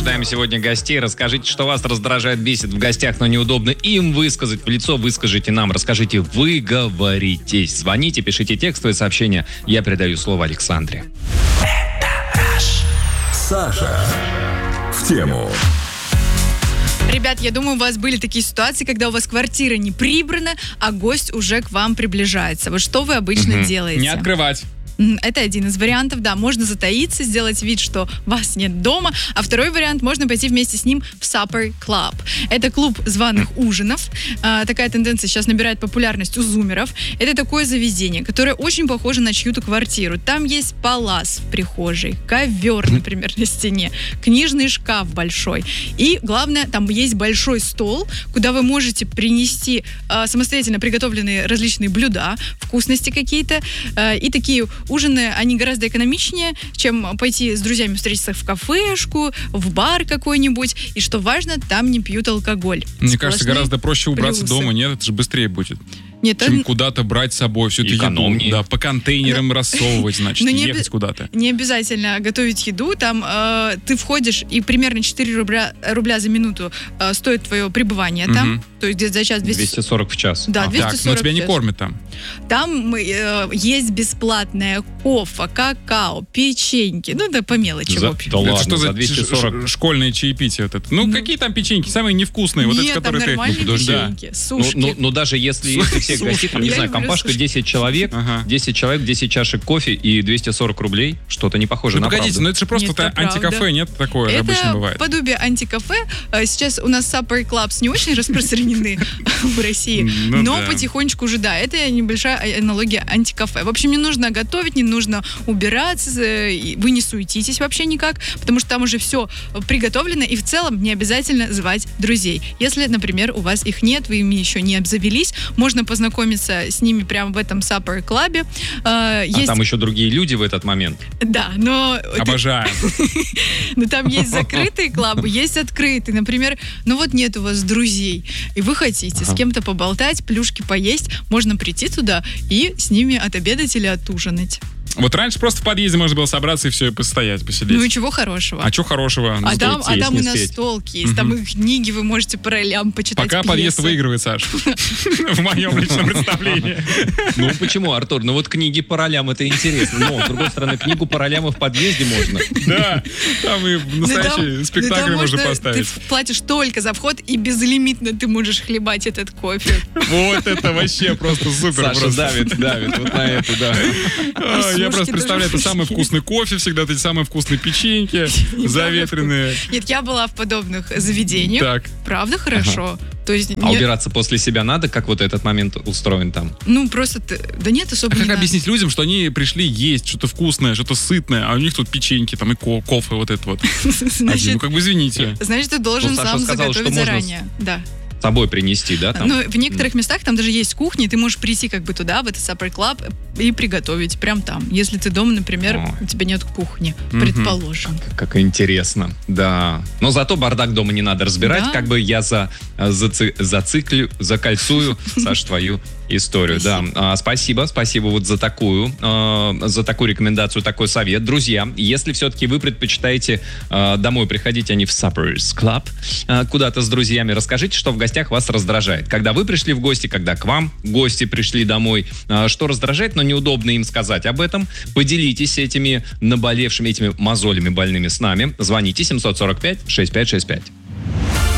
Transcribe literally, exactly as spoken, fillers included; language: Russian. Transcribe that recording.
Обсуждаем сегодня гостей. Расскажите, что вас раздражает, бесит в гостях, но неудобно им высказать в лицо. Выскажите нам. Расскажите, выговоритесь. Звоните, пишите текстовые сообщения. Я передаю слово Александре. Саша в тему. Ребят, я думаю, у вас были такие ситуации, когда у вас квартира не прибрана, а гость уже к вам приближается. Вот что вы обычно Мгм. делаете? Не открывать. Это один из вариантов, да. Можно затаиться, сделать вид, что вас нет дома. А второй вариант, можно пойти вместе с ним в Supper Club. Это клуб званых ужинов. А, такая тенденция сейчас набирает популярность у зумеров. Это такое заведение, которое очень похоже на чью-то квартиру. Там есть палас в прихожей, ковер, например, на стене, книжный шкаф большой. И, главное, там есть большой стол, куда вы можете принести а, самостоятельно приготовленные различные блюда, вкусности какие-то. А, и такие ужины, они гораздо экономичнее, чем пойти с друзьями встретиться в кафешку, в бар какой-нибудь. И что важно, там не пьют алкоголь. Мне кажется, Сплошные гораздо проще убраться плюсы. дома. Нет, это же быстрее будет. Нет, Чем это куда-то брать с собой всю эту еду. Экономнее. Да, по контейнерам рассовывать, значит, Ну, не ехать оби- куда-то. не обязательно готовить еду. Там э, ты входишь, и примерно четыре рубля, рубля за минуту э, стоит твое пребывание там. Мгм. То есть где-то за час двести... двести сорок в час. Да, А, двести Так, сорок но тебя не час. кормят там. Там э, есть бесплатное кофе, какао, печеньки. Ну, да, по мелочи, За- в общем. да Это ладно, что за за двести сорок. ш- школьные чаепития? Вот это? Ну, какие там печеньки? Самые невкусные. Вот эти, Нет, там которые ты... нормальные Ну, подожди. печеньки, Ну, сушки. ну, ну, даже если, если всех Слушай, гостей, там, не я знаю, люблю компашка сушки. десять человек, Ага. десять человек, десять чашек кофе и двести сорок рублей, что-то не похоже Ну, на погодите, правду. ну это же просто Нет, та- это правда. антикафе, нет? Такое обычно Это бывает. подобие антикафе. Э, Сейчас у нас Supper Clubs не очень распространены в России, Ну но да. потихонечку уже, да, это небольшая аналогия антикафе. В общем, не нужно готовить, не нужно убираться, э, и вы не суетитесь вообще никак, потому что там уже все приготовлено, и в целом не обязательно звать друзей. Если, например, у вас их нет, вы ими еще не обзавелись, можно познакомиться с ними прямо в этом Supper Club. Э, А Есть, там еще другие люди в этот момент. да, но Обожаю. но там есть закрытые клубы, есть открытые. Например, ну вот нет у вас друзей, и вы хотите с Ага. кем-то поболтать, плюшки поесть, можно прийти туда и с ними отобедать или отужинать. Вот раньше просто в подъезде можно было собраться и все, и постоять, посидеть. Ну и чего хорошего? А что хорошего? А там, а сесть, там не и спеть. настолки есть, там и книги вы можете по ролям почитать. Пока подъезд пьесы. выигрывает, Саш. В моем личном представлении. Ну почему, Артур? Ну вот книги по ролям, это интересно. Но, с другой стороны, книгу по ролям и в подъезде можно. Да, там и Ну, там- настоящий ну, спектакль там можно можно- поставить. Ты платишь только за вход, и безлимитно ты можешь хлебать этот кофе. Вот это вообще просто супер. Саша просто. давит, давит вот на это, да. А, сушки Я просто тоже представляю, это самый есть. вкусный кофе всегда, эти самые вкусные печеньки, заветренные. Нет, я была в подобных заведениях. Так, Правда хорошо? То есть, А не- убираться после себя надо, как вот этот момент устроен там? ну просто, ты- да нет, а особо не как надо. объяснить людям, что они пришли есть что-то вкусное, что-то сытное, а у них тут печеньки, там и ко- кофе вот это вот. Один. Значит, Ну как бы извините. значит, ты должен Ну, Саша сам сказала, что заготовить можно заранее. Да. С собой принести, да, там? Но в некоторых местах там даже есть кухня, и ты можешь прийти как бы туда, в этот Supper Club, и приготовить прям там. Если ты дома, например, Ой. у тебя нет кухни, Мгм. предположим. Как интересно, да. Но зато бардак дома не надо разбирать, Да. как бы я за, заци- зациклю, закольцую, Саш, твою историю. Да. А, спасибо, спасибо вот за такую, э, за такую рекомендацию, такой совет. Друзья, если все-таки вы предпочитаете э, домой приходить, а не в Supper's Club, э, куда-то с друзьями, расскажите, что в гостях вас раздражает. Когда вы пришли в гости, когда к вам гости пришли домой, э, что раздражает, но неудобно им сказать об этом. Поделитесь этими наболевшими, этими мозолями больными с нами. Звоните семь сорок пять шестьдесят пять шестьдесят пять.